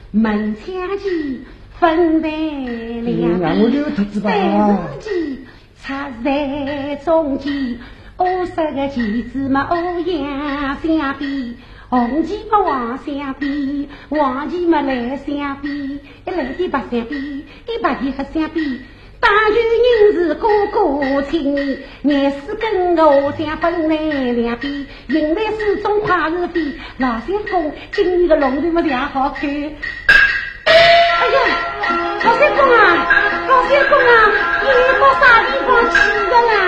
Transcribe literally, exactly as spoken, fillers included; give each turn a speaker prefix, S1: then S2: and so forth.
S1: 门前鸡分为两边，三只鸡插在中间，五十个棋子嘛欧阳相比，红旗嘛往相比，黄旗嘛来相比，一来的不相比，一百的还相比。大举人是个个亲，眼屎跟我相分来两边，迎来始终快是飞，老相公今年的龙头么良好看。哎呀，老相公啊，老相公啊，你到啥地方去的啦？